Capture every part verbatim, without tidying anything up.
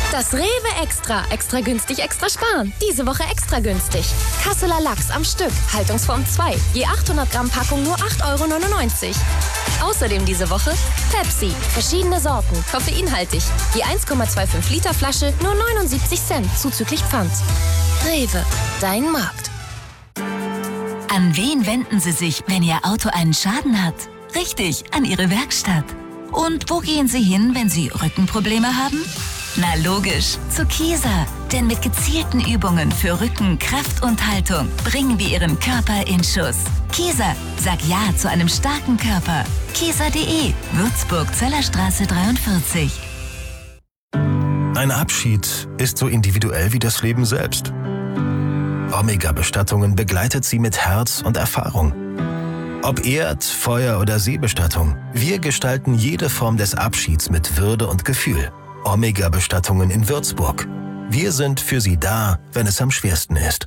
Das Rewe Extra. Extra günstig, extra sparen. Diese Woche extra günstig. Kasseler Lachs am Stück. Haltungsform zwei. Je achthundert Gramm Packung nur acht Euro neunundneunzig. Außerdem diese Woche Pepsi. Verschiedene Sorten. Koffeinhaltig. Je eins Komma fünfundzwanzig Liter Flasche nur neunundsiebzig Cent. Zuzüglich Pfand. Rewe. Dein Markt. An wen wenden Sie sich, wenn Ihr Auto einen Schaden hat? Richtig, an Ihre Werkstatt. Und wo gehen Sie hin, wenn Sie Rückenprobleme haben? Na logisch, zu Kieser. Denn mit gezielten Übungen für Rücken, Kraft und Haltung bringen wir Ihren Körper in Schuss. Kieser, sag Ja zu einem starken Körper. Kieser punkt de, Würzburg, Zellerstraße dreiundvierzig. Ein Abschied ist so individuell wie das Leben selbst. Omega-Bestattungen begleitet Sie mit Herz und Erfahrung. Ob Erd-, Feuer- oder Seebestattung, wir gestalten jede Form des Abschieds mit Würde und Gefühl. Omega-Bestattungen in Würzburg. Wir sind für Sie da, wenn es am schwersten ist.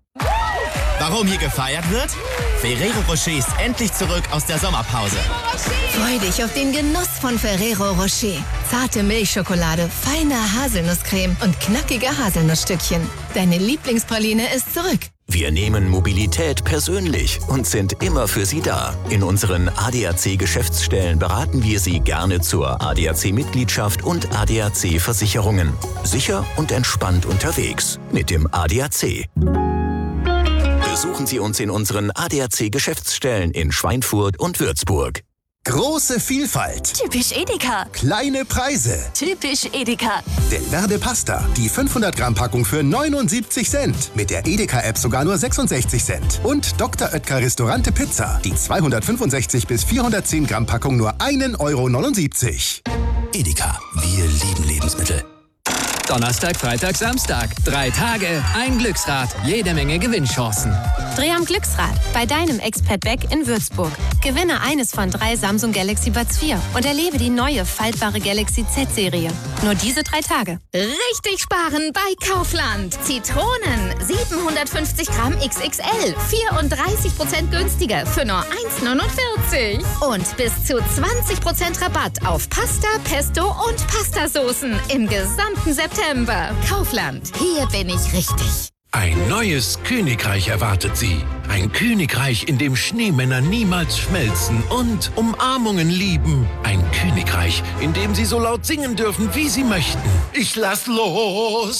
Warum hier gefeiert wird? Ferrero Rocher ist endlich zurück aus der Sommerpause. Freu dich auf den Genuss von Ferrero Rocher. Zarte Milchschokolade, feine Haselnusscreme und knackige Haselnussstückchen. Deine Lieblingspraline ist zurück. Wir nehmen Mobilität persönlich und sind immer für Sie da. In unseren A D A C-Geschäftsstellen beraten wir Sie gerne zur A D A C-Mitgliedschaft und A D A C-Versicherungen. Sicher und entspannt unterwegs mit dem A D A C. Besuchen Sie uns in unseren A D A C-Geschäftsstellen in Schweinfurt und Würzburg. Große Vielfalt. Typisch Edeka. Kleine Preise. Typisch Edeka. Delverde Pasta. Die fünfhundert Gramm Packung für neunundsiebzig Cent. Mit der Edeka-App sogar nur sechsundsechzig Cent. Und Doktor Oetker Restaurante Pizza. Die zweihundertfünfundsechzig bis vierhundertzehn Gramm Packung nur ein Euro neunundsiebzig. Edeka. Wir lieben Lebensmittel. Donnerstag, Freitag, Samstag. Drei Tage, ein Glücksrad, jede Menge Gewinnchancen. Dreh am Glücksrad bei deinem Expert Beck in Würzburg. Gewinne eines von drei Samsung Galaxy Buds vier und erlebe die neue faltbare Galaxy Z-Serie. Nur diese drei Tage. Richtig sparen bei Kaufland. Zitronen, siebenhundertfünfzig Gramm X X L, vierunddreißig Prozent günstiger für nur eins neunundvierzig. Und bis zu zwanzig Prozent Rabatt auf Pasta, Pesto und Pastasoßen im gesamten September. Kaufland, hier bin ich richtig. Ein neues Königreich erwartet Sie. Ein Königreich, in dem Schneemänner niemals schmelzen und Umarmungen lieben. Ein Königreich, in dem Sie so laut singen dürfen, wie Sie möchten. Ich lass los!